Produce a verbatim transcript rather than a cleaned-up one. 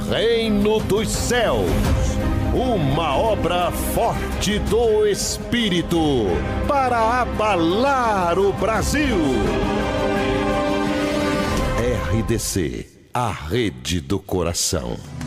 Reino dos Céus, uma obra forte do Espírito para abalar o Brasil. R D C, a rede do coração.